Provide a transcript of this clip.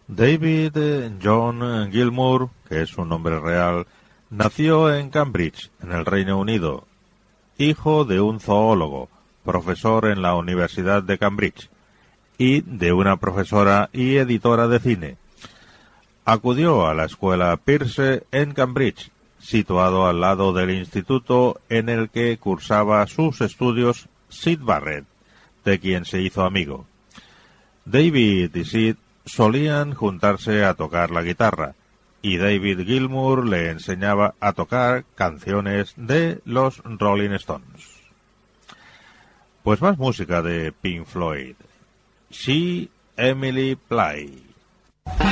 David John Gilmour, que es su nombre real, nació en Cambridge, en el Reino Unido, hijo de un zoólogo, profesor en la Universidad de Cambridge, y de una profesora y editora de cine. Acudió a la escuela Peirce en Cambridge, situado al lado del instituto en el que cursaba sus estudios Syd Barrett, de quien se hizo amigo. David y Syd solían juntarse a tocar la guitarra, y David Gilmour le enseñaba a tocar canciones de los Rolling Stones. Pues más música de Pink Floyd. She, Emily Bly.